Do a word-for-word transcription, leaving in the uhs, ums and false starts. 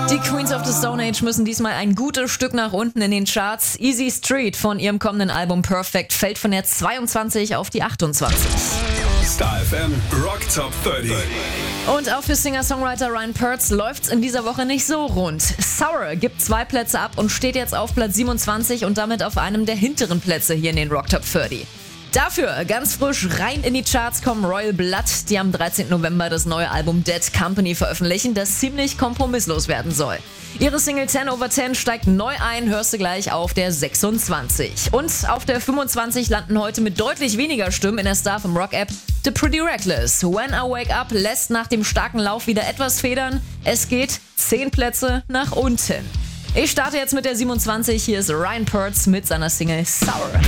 Die Queens of the Stone Age müssen diesmal ein gutes Stück nach unten in den Charts. Easy Street von ihrem kommenden Album Perfect fällt von der zweiundzwanzig auf die achtundzwanzig. Star F M Rock Top dreißig. Und auch für Singer-Songwriter Ryan Pertz läuft's in dieser Woche nicht so rund. Sour gibt zwei Plätze ab und steht jetzt auf Platz siebenundzwanzig und damit auf einem der hinteren Plätze hier in den Rock Top dreißig. Dafür ganz frisch rein in die Charts kommen Royal Blood, die am dreizehnten November das neue Album Dead Company veröffentlichen, das ziemlich kompromisslos werden soll. Ihre Single ten over ten steigt neu ein, hörst du gleich auf der sechsundzwanzig. Und auf der fünfundzwanzig landen heute mit deutlich weniger Stimmen in der Star vom Rock App The Pretty Reckless. When I Wake Up lässt nach dem starken Lauf wieder etwas federn. Es geht zehn Plätze nach unten. Ich starte jetzt mit der siebenundzwanzig. Hier ist Ryan Pertz mit seiner Single Sour.